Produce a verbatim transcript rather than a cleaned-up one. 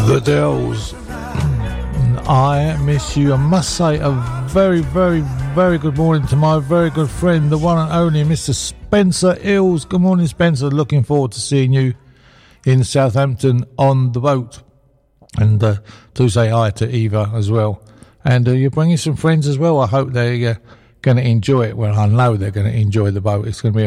The Dells. I miss you. I must say a very, very, very good morning to my very good friend, the one and only Mister Spencer Hills. Good morning, Spencer. Looking forward to seeing you in Southampton on the boat. And uh, do say hi to Eva as well. And uh, you're bringing some friends as well. I hope they're uh, going to enjoy it. Well, I know they're going to enjoy the boat. It's going to be a